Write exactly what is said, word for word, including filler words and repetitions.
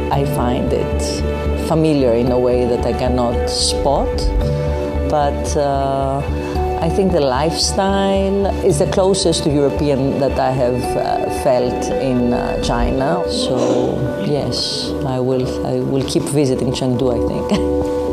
I find it familiar in a way that I cannot spot. But uh, I think the lifestyle is the closest to European that I have uh, felt in uh, China. So yes, I will, I will keep visiting Chengdu, I think.